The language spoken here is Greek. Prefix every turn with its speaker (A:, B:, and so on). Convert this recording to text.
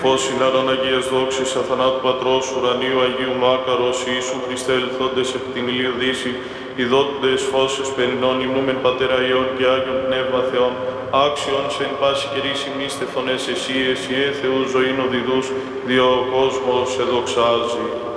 A: φως συναρών Αγίας δόξης, αθανάτου Πατρός, ουρανίου Αγίου Μάκαρος, Ιησού Χριστέ ελθόντες εκ την ηλίου δύση, ειδότες φως εσπερινών, υμνούμεν Πατέρα Υιόν και Άγιον Πνεύμα Θεόν, άξιον σε εν πάση καιρής ημίστε φωνές εσύ, Θεού ζωήν οδηδούς, δια ο κόσμος σε δοξάζει.